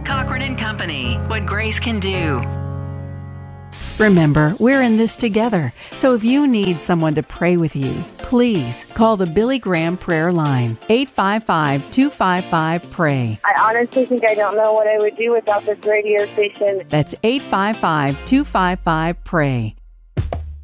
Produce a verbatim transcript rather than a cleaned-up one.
Cochran and Company, what grace can do. Remember, we're in this together. So if you need someone to pray with you, please call the Billy Graham Prayer Line, eight five five, two five five, P R A Y. I honestly think I don't know what I would do without this radio station. That's eight five five, two five five, P R A Y.